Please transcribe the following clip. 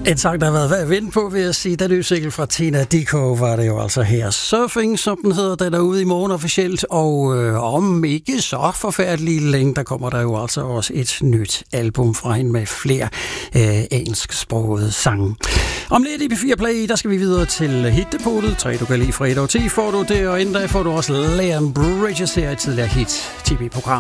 En sang, der har været værd at vente på, vil jeg sige. Den nye single fra Tina Dickow var det jo altså her. Surfing, som den hedder, den er ude i morgen officielt, og om ikke så forfærdeligt længe, der kommer der jo altså også et nyt album fra hende med flere engelsksprogede sange. Om lidt i P4 Play, der skal vi videre til hitdepotet. 3 du kan lide fra 1 og 10 får du det, og inden da får du også Leon Bridges her i tidligere hit-tv-program.